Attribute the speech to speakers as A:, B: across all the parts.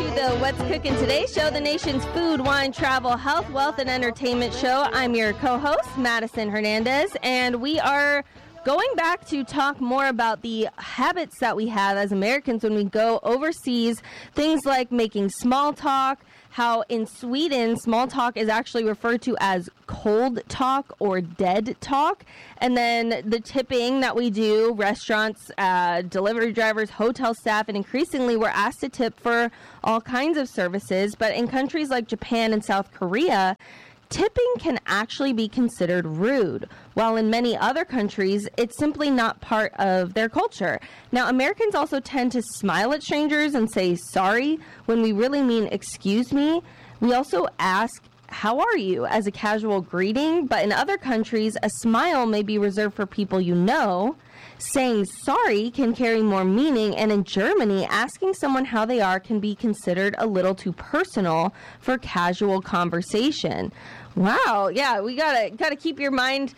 A: to the What's Cooking Today show, the nation's food, wine, travel, health, wealth, and entertainment show. I'm your co-host, Madison Hernandez, and we are going back to talk more about the habits that we have as Americans when we go overseas. Things like making small talk, how in Sweden, small talk is actually referred to as cold talk or dead talk. And then the tipping that we do, restaurants, delivery drivers, hotel staff, and increasingly we're asked to tip for all kinds of services. But in countries like Japan and South Korea, tipping can actually be considered rude, while in many other countries, it's simply not part of their culture. Now, Americans also tend to smile at strangers and say sorry when we really mean excuse me. We also ask, how are you, as a casual greeting, but in other countries, a smile may be reserved for people you know. Saying sorry can carry more meaning, and in Germany, asking someone how they are can be considered a little too personal for casual conversation. Wow, yeah, we gotta keep your mind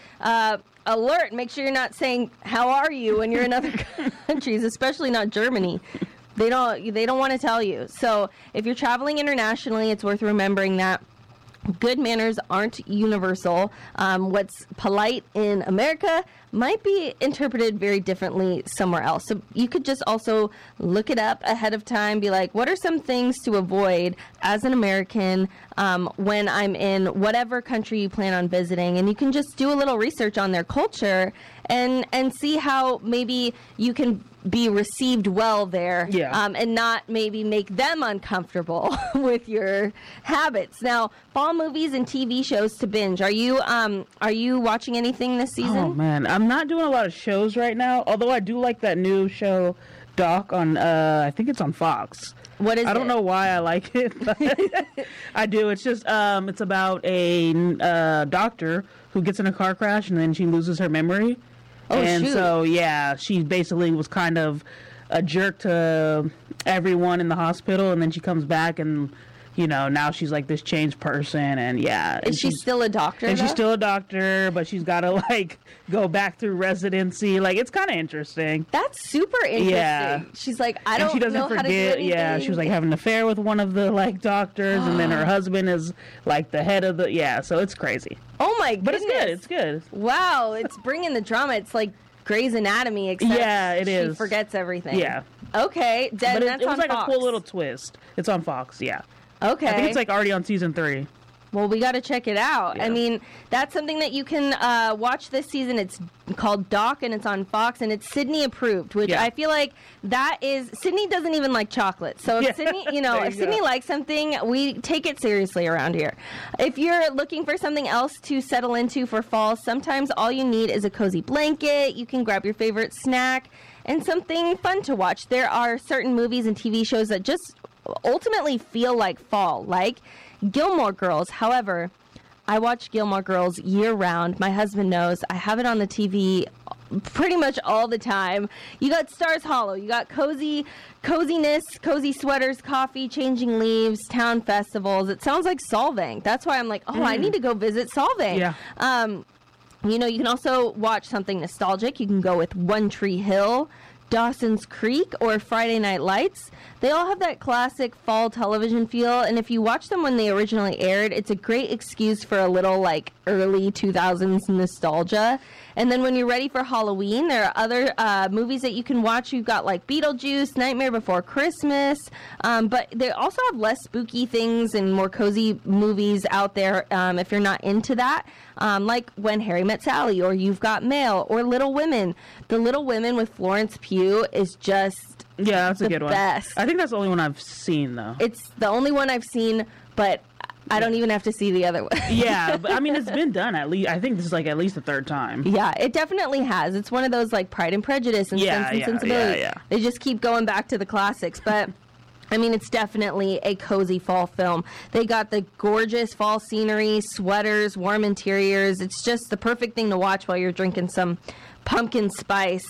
A: alert. Make sure you're not saying how are you when you're in other countries, especially not Germany. They don't want to tell you. So if you're traveling internationally, it's worth remembering that good manners aren't universal. What's polite in America might be interpreted very differently somewhere else. So you could just also look it up ahead of time, be like, what are some things to avoid as an American when I'm in whatever country you plan on visiting? And you can just do a little research on their culture and see how maybe you can be received well there, and not maybe make them uncomfortable with your habits. Now, fall movies and TV shows to binge. Are you watching anything this season?
B: Oh man, I'm not doing a lot of shows right now. Although I do like that new show, Doc, on I think it's on Fox.
A: What is it?
B: I don't know why I like it, but I do. It's just it's about a doctor who gets in a car crash and then she loses her memory.
A: Oh,
B: and
A: shoot.
B: So, yeah, she basically was kind of a jerk to everyone in the hospital, and then she comes back and, you know, now she's like this changed person, and yeah.
A: Is she still a doctor,
B: And
A: though?
B: she's still a doctor, but she's got to, like, go back through residency. Like, it's kind of interesting.
A: That's super interesting.
B: Yeah.
A: She's like, I don't
B: she doesn't
A: know
B: forget,
A: how to do anything.
B: Yeah, she was, like, having an affair with one of the, like, doctors, and then her husband is, like, the head of the, so it's crazy.
A: Oh, my goodness.
B: But it's good.
A: Wow, it's bringing the drama. It's like Grey's Anatomy, except
B: it
A: she
B: is.
A: forgets everything.
B: Yeah.
A: Okay,
B: But
A: that's
B: it was
A: on
B: like
A: Fox.
B: a cool little twist. It's on Fox, yeah.
A: Okay.
B: I think it's like already on season 3.
A: Well, we got to check it out.
B: Yeah.
A: I mean, that's something that you can watch this season. It's called Doc, and it's on Fox, and it's Sydney approved, which I feel like that is... Sydney doesn't even like chocolate. So if Sydney, if Sydney likes something, we take it seriously around here. If you're looking for something else to settle into for fall, sometimes all you need is a cozy blanket. You can grab your favorite snack and something fun to watch. There are certain movies and TV shows that just ultimately feel like fall, like Gilmore Girls. However, I watch Gilmore Girls year-round. My husband knows. I have it on the TV pretty much all the time. You got Stars Hollow. You got coziness, cozy sweaters, coffee, changing leaves, town festivals. It sounds like Solvang. That's why I'm like, I need to go visit Solvang.
B: Yeah.
A: You can also watch something nostalgic. You can go with One Tree Hill, Dawson's Creek, or Friday Night Lights. They all have that classic fall television feel, and if you watch them when they originally aired, it's a great excuse for a little, like, early 2000s nostalgia. And then when you're ready for Halloween, there are other movies that you can watch. You've got, like, Beetlejuice, Nightmare Before Christmas, but they also have less spooky things and more cozy movies out there if you're not into that, like When Harry Met Sally, or You've Got Mail, or Little Women. The Little Women with Florence Pugh is just...
B: Yeah, that's a good one.
A: Best.
B: I think that's the only one I've seen, though.
A: It's the only one I've seen, but I don't even have to see the other one.
B: Yeah, but I mean, it's been done at least. I think this is like at least the 3rd time.
A: Yeah, it definitely has. It's one of those like Pride and Prejudice and Sense and Sensibility.
B: Yeah.
A: They just keep going back to the classics, but I mean, it's definitely a cozy fall film. They got the gorgeous fall scenery, sweaters, warm interiors. It's just the perfect thing to watch while you're drinking some pumpkin spice.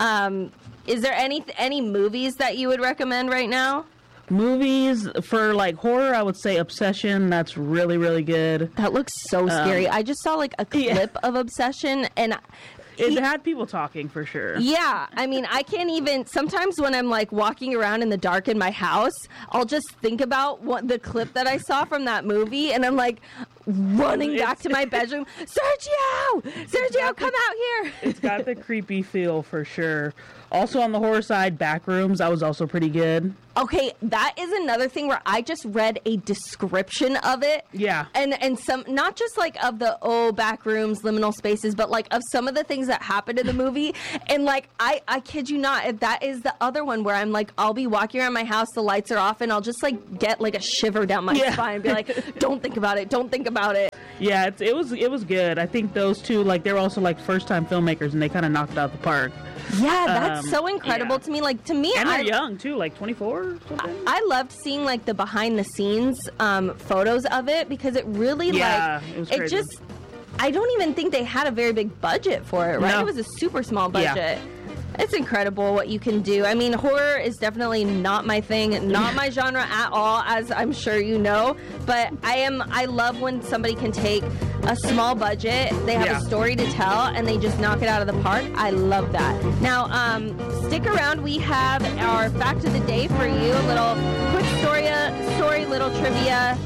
A: Is there any movies that you would recommend right now?
B: Movies for like horror, I would say Obsession. That's really, really good.
A: That looks so scary. I just saw like a clip of Obsession, and
B: It had people talking for sure.
A: Yeah, I mean, I can't even. Sometimes when I'm like walking around in the dark in my house, I'll just think about the clip that I saw from that movie, and I'm like running back to my bedroom. Sergio, come out here.
B: It's got the creepy feel for sure. Also on the horror side, Backrooms, that was also pretty good.
A: Okay, that is another thing where I just read a description of it.
B: Yeah.
A: And some, not just like of the, back rooms, liminal spaces, but like of some of the things that happened in the movie. And like, I kid you not, if that is the other one where I'm like, I'll be walking around my house, the lights are off, and I'll just like get like a shiver down my spine and be like, don't think about it, don't think about it.
B: Yeah, it was good. I think those two, like, they're also like first time filmmakers, and they kind of knocked it out the park.
A: Yeah, that's so incredible to me. Like, to me,
B: and they're young too, like 24 or something.
A: I loved seeing like the behind the scenes photos of it, because it really
B: it was crazy.
A: I don't even think they had a very big budget for it, right?
B: No.
A: It was a super small budget.
B: Yeah.
A: It's incredible what you can do. I mean, horror is definitely not my thing, not my genre at all, as I'm sure you know. But I love when somebody can take a small budget, they have a story to tell, and they just knock it out of the park. I love that. Now, stick around. We have our fact of the day for you. A little quick story, little trivia.